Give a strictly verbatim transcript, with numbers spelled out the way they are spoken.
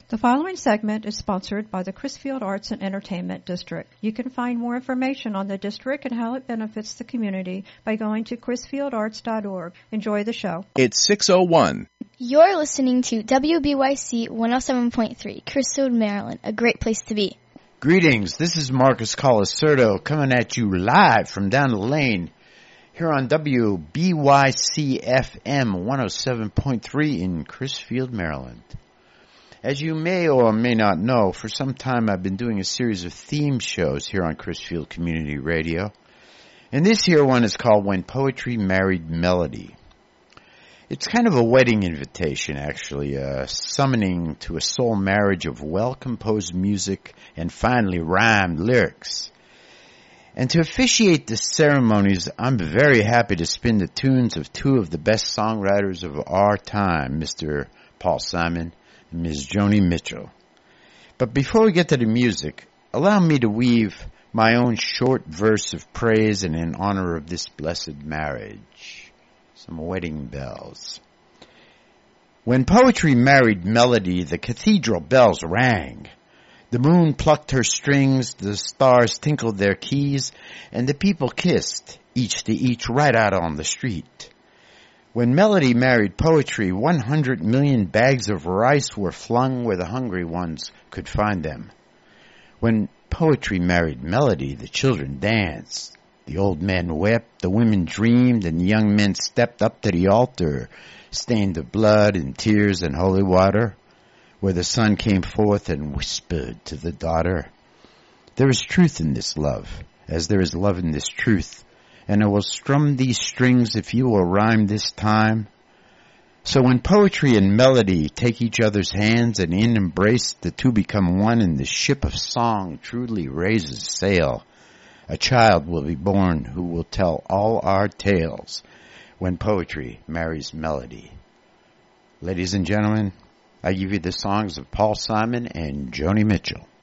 The following segment is sponsored by the Crisfield Arts and Entertainment District. You can find more information on the district and how it benefits the community by going to crisfield arts dot org. Enjoy the show. It's six oh one. You're listening to W B Y C one oh seven point three, Crisfield, Maryland, a great place to be. Greetings, this is Marcus Colacerto coming at you live from down the lane here on W B Y C F M one oh seven point three in Crisfield, Maryland. As you may or may not know, for some time I've been doing a series of theme shows here on Crisfield Community Radio. And this here one is called When Poetry Married Melody. It's kind of a wedding invitation, actually, a summoning to a soul marriage of well-composed music and finely rhymed lyrics. And to officiate the ceremonies, I'm very happy to spin the tunes of two of the best songwriters of our time, Mister Paul Simon and Miz Joni Mitchell. But before we get to the music, allow me to weave my own short verse of praise and in honor of this blessed marriage. Some wedding bells. When poetry married melody, the cathedral bells rang. The moon plucked her strings, the stars tinkled their keys, and the people kissed, each to each right out on the street. When melody married poetry, one hundred million bags of rice were flung where the hungry ones could find them. When poetry married melody, the children danced. The old men wept, the women dreamed, and the young men stepped up to the altar, stained of blood and tears and holy water, where the son came forth and whispered to the daughter, "There is truth in this love, as there is love in this truth, and I will strum these strings if you will rhyme this time." So when poetry and melody take each other's hands and in embrace, the two become one, and the ship of song truly raises sail. A child will be born who will tell all our tales when poetry marries melody. Ladies and gentlemen, I give you the songs of Paul Simon and Joni Mitchell.